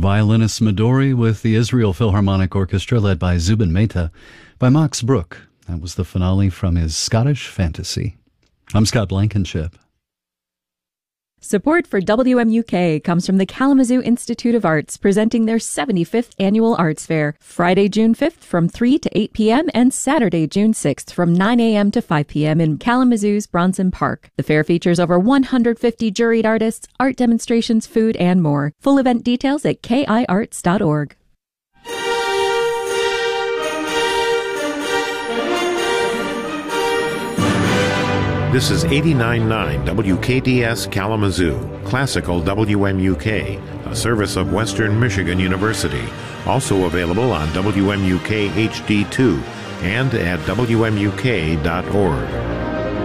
violinist Midori with the Israel Philharmonic Orchestra led by Zubin Mehta by Max Bruch. That was the finale from his Scottish Fantasy. I'm Scott Blankenship. Support for WMUK comes from the Kalamazoo Institute of Arts, presenting their 75th Annual Arts Fair, Friday, June 5th from 3 to 8 p.m. and Saturday, June 6th from 9 a.m. to 5 p.m. in Kalamazoo's Bronson Park. The fair features over 150 juried artists, art demonstrations, food, and more. Full event details at kiarts.org. This is 89.9 WKDS Kalamazoo, Classical WMUK, a service of Western Michigan University. Also available on WMUK HD2 and at WMUK.org.